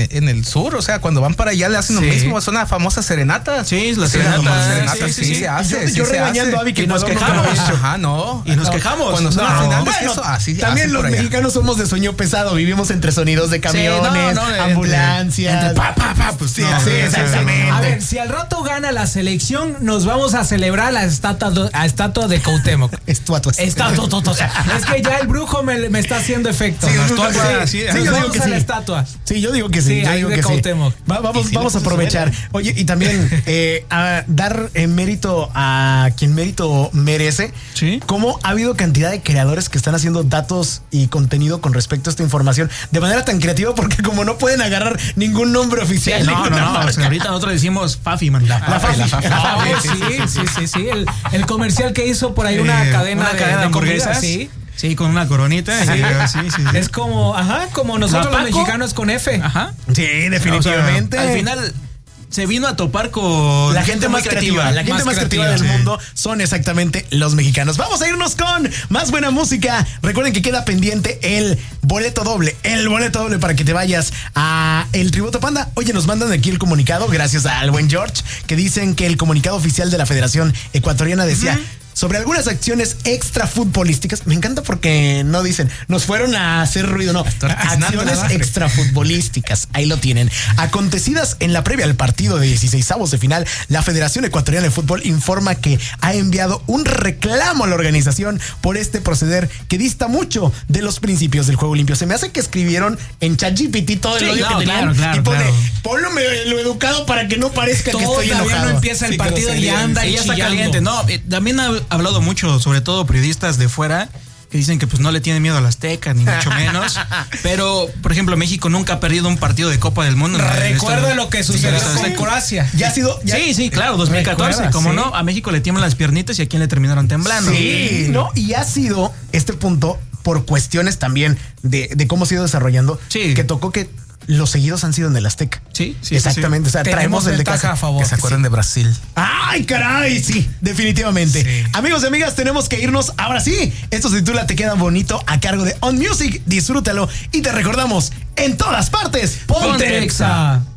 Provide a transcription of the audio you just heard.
en el sur, o sea, cuando van para allá le hacen lo mismo, es una famosa serenata. Sí, la serenata. Sí, se hace. Yo regañando a Abby que nos quejamos. Ajá, no. Y nos quejamos. Cuando son las finales, bueno, eso, así también los mexicanos somos de sueño pesado, vivimos entre sonidos de camiones, ambulancias. Pues sí, sí, exactamente. A ver, si al rato gana la selección, nos vamos a celebrar la estatua de Cuauhtémoc. Estatua. Es que ya el brujo me está haciendo efecto. Sí, yo digo que sí. La estatua. Sí, yo digo que sí. Sí, yo digo de que Cuauhtémoc. Sí. Vamos a aprovechar. Oye, y también a dar mérito a quien mérito merece. Sí. Cómo ha habido cantidad de creadores que están haciendo datos y contenido con respecto a esta información de manera tan creativa, porque como no pueden agarrar ningún nombre oficial. No. O sea, ahorita nosotros decimos Fafi, man. La Fafi. Sí. El comercial que hizo por ahí una cadena de hamburguesas. Sí. Sí, con una coronita. Sí. Es como nosotros los mexicanos con F. Ajá. Sí, definitivamente. O sea, al final se vino a topar con la gente más creativa. La gente más creativa del mundo son exactamente los mexicanos. Vamos a irnos con más buena música. Recuerden que queda pendiente el boleto doble para que te vayas a el Tributo Panda. Oye, nos mandan aquí el comunicado, gracias al buen George, que dicen que el comunicado oficial de la Federación Ecuatoriana decía: sobre algunas acciones extrafutbolísticas. Me encanta porque no dicen, nos fueron a hacer ruido, no. Acciones extrafutbolísticas, ahí lo tienen. Acontecidas en la previa al partido de 16avos de final, la Federación Ecuatoriana de Fútbol informa que ha enviado un reclamo a la organización por este proceder que dista mucho de los principios del juego limpio. Se me hace que escribieron en ChatGPT todo el odio que tenían y ponlo lo educado para que no parezca que estoy enojado. No empieza el partido y anda y ya está chillando. caliente. No, también ha hablado mucho, sobre todo periodistas de fuera, que dicen que pues no le tienen miedo a la Azteca, ni mucho menos. Pero, por ejemplo, México nunca ha perdido un partido de Copa del Mundo. Recuerda lo que sucedió con Croacia. Sí, claro, 2014. Como no, a México le tiemblan las piernitas y a quién le terminaron temblando. Sí, ¿no? Y ha sido este punto por cuestiones también de cómo se ha ido desarrollando, que tocó que los seguidos han sido en el Azteca. Sí. Exactamente. O sea, traemos el de casa a favor. Que se acuerden de Brasil. ¡Ay, caray! Sí, definitivamente. Sí. Amigos y amigas, tenemos que irnos. Ahora sí, esto se titula Te Queda Bonito, a cargo de On Music. Disfrútalo y te recordamos, en todas partes, ¡Ponte Exa!